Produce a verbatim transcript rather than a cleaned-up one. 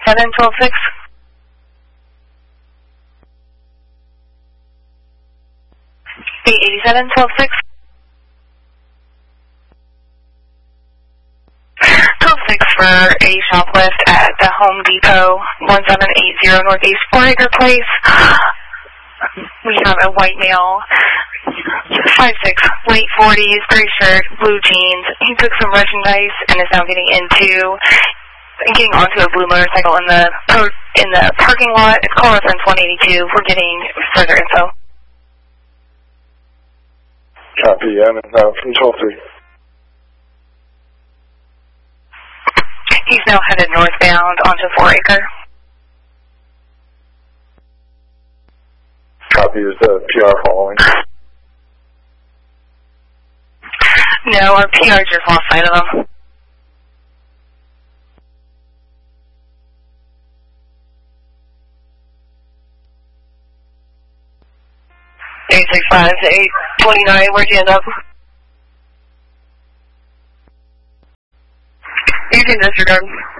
eighty-seven twelve six. eight eighty-seven twelve six. twelve six for a shoplift at the Home Depot, one seven eight zero Northeast four Acre Place. We have a white male, five six, late forties, gray shirt, blue jeans. He took some merchandise and is now getting into, getting onto a blue motorcycle in the in the parking lot. It's call reference one eighty-two. We're getting further info. Copy, yeah, and uh, from twelve three. He's now headed northbound onto four Acre. Copy, is the P R following? No, our P R just lost sight of him. eight six five to eight twenty-nine, where'd you end up? You can disregard.